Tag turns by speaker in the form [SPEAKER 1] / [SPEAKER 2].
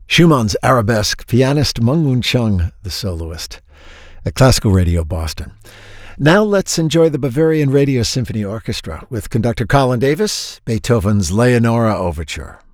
[SPEAKER 1] Schumann's arabesque, pianist Mengwen Chung, the soloist, at Classical Radio Boston. Now let's enjoy the Bavarian Radio Symphony Orchestra with conductor Colin Davis, Beethoven's Leonora Overture.